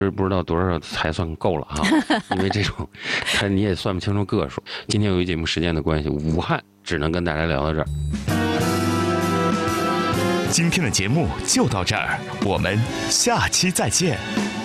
不知道多少才算够了哈，因为这种看你也算不清楚个数。今天由于节目时间的关系，武汉只能跟大家聊到这儿。 今天的节目就到这儿，我们下期再见。